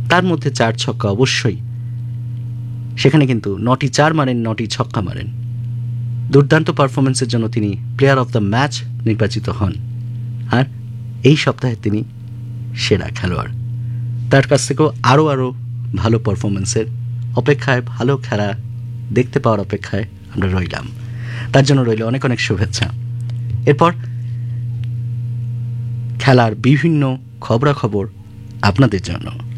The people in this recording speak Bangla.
তার মধ্যে 4 ছক্কা অবশ্যই, সেখানে কিন্তু 9টি 4 মারেন, 9টি ছক্কা মারেন। দুর্দান্ত পারফরমেন্সের জন্য তিনি প্লেয়ার অফ দ্য ম্যাচ নির্বাচিত হন, আর এই সপ্তাহে তিনি সেরা খেলোয়াড়। তার কাছ থেকেও আরও ভালো পারফরমেন্সের অপেক্ষায়, ভালো খেলা দেখতে পাওয়ার অপেক্ষায় আমরা রইলাম। তার জন্য রইল অনেক অনেক শুভেচ্ছা। এরপর খেলার বিভিন্ন খবরাখবর আপনাদের জন্য।